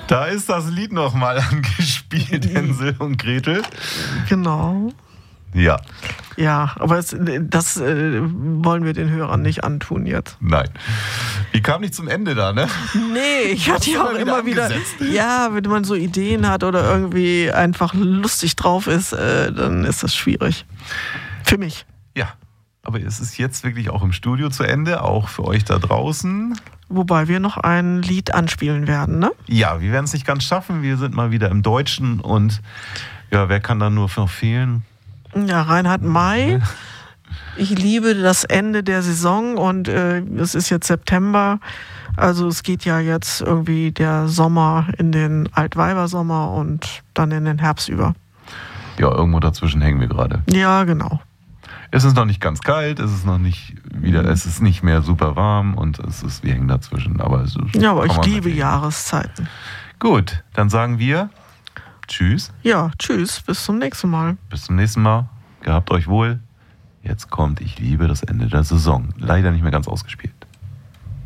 Da ist das Lied nochmal angespielt, Hänsel und Gretel. Genau. Ja. Ja, aber das wollen wir den Hörern nicht antun jetzt. Nein. Die kam nicht zum Ende da, ne? Nee, ich hatte ja auch immer wieder, ja, wenn man so Ideen hat oder irgendwie einfach lustig drauf ist, dann ist das schwierig. Für mich. Ja, aber es ist jetzt wirklich auch im Studio zu Ende, auch für euch da draußen. Wobei wir noch ein Lied anspielen werden, ne? Ja, wir werden es nicht ganz schaffen. Wir sind mal wieder im Deutschen und ja, wer kann da nur noch fehlen? Ja, Reinhard May. Ich liebe das Ende der Saison und es ist jetzt September. Also es geht ja jetzt irgendwie der Sommer in den Altweibersommer und dann in den Herbst über. Ja, irgendwo dazwischen hängen wir gerade. Ja, genau. Es ist noch nicht ganz kalt, es ist noch nicht wieder, es ist nicht mehr super warm und wir hängen dazwischen. Aber aber ich liebe Jahreszeiten. Gut, dann sagen wir Tschüss. Ja, tschüss, bis zum nächsten Mal. Bis zum nächsten Mal. Gehabt euch wohl. Jetzt kommt Ich liebe das Ende der Saison. Leider nicht mehr ganz ausgespielt.